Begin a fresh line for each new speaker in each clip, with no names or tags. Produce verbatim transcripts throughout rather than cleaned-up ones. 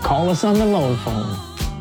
Call us on the mobile phone.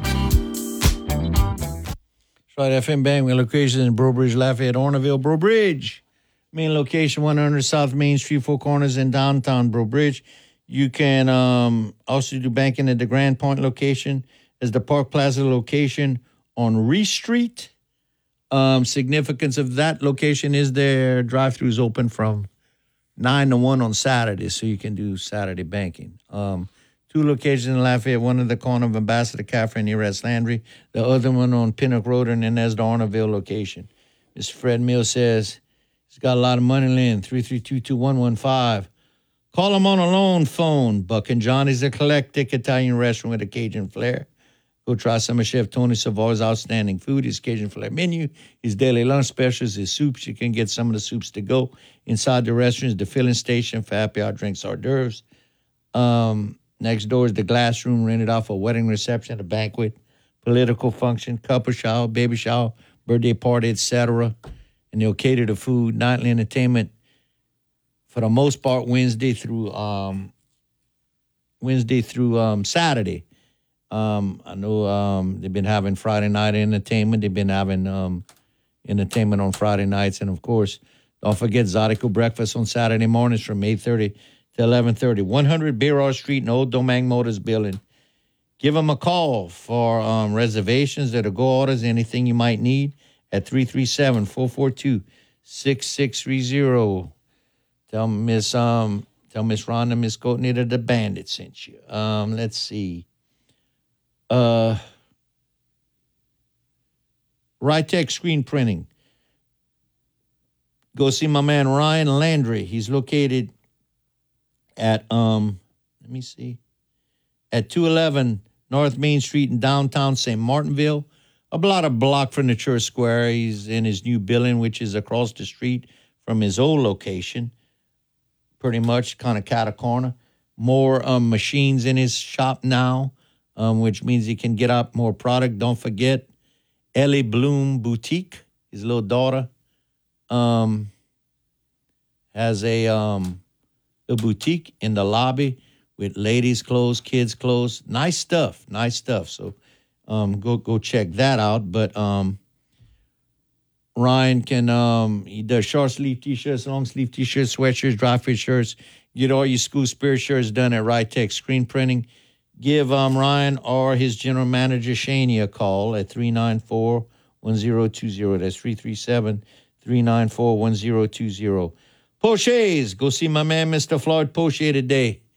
That's right, F M Bang. We're located in Breaux Bridge, Lafayette, Orneville, Breaux Bridge. Main location, one hundred South Main Street, Four Corners in downtown Breaux Bridge. You can um, also do banking at the Grand Point location. As the Park Plaza location on Reese Street. Um, significance of that location is their drive-throughs open from nine to one on Saturday, so you can do Saturday banking. Um, two locations in Lafayette, one at the corner of Ambassador Cafe near East Landry, the other one on Pinnock Road, and then there's the Orneville location. Mister Fred Mills says he's got a lot of money in, three three two, two one one five. Call him on a loan phone. Buck and Johnny's Eclectic Italian restaurant with a Cajun flair. Go try some of Chef Tony Savoy's outstanding food, his Cajun flair menu, his daily lunch specials, his soups. You can get some of the soups to go. Inside the restaurant is the filling station for happy hour drinks, hors d'oeuvres. Um, next door is the glass room rented out for a wedding reception, a banquet, political function, couple shower, baby shower, birthday party, et cetera. And they'll cater to food, nightly entertainment for the most part Wednesday through um, Wednesday through um, Saturday. Um, I know um, they've been having Friday night entertainment. They've been having um, entertainment on Friday nights. And, of course, don't forget Zydeco Breakfast on Saturday mornings from eight thirty to eleven thirty. one hundred Beerard Street in Old Domingue Motors building. Give them a call for um, reservations or to go orders, anything you might need at three three seven, four four two, six six three zero. Tell Miss um, tell Miss Rhonda, Miss Courtney that the Bandit sent you. Um, let's see. Uh, Rytech Screen Printing. Go see my man Ryan Landry. He's located at, um, let me see, at two eleven North Main Street in downtown Saint Martinville, about a block from the Church Square. He's in his new building, which is across the street from his old location, pretty much kind of cat a corner. More um, machines in his shop now. Um, which means he can get out more product. Don't forget Ellie Bloom Boutique, his little daughter, um, has a, um, a boutique in the lobby with ladies' clothes, kids' clothes. Nice stuff, nice stuff. So um, go go check that out. But um, Ryan can, um, he does short sleeve T-shirts, long sleeve T-shirts, sweatshirts, dry fit shirts. Get all your school spirit shirts done at Rytech Screen Printing. Give um, Ryan or his general manager, Shaney, a call at three nine four, one zero two zero. That's three three seven, three nine four, one zero two zero. Poche's. Go see my man, Mister Floyd Poche, today.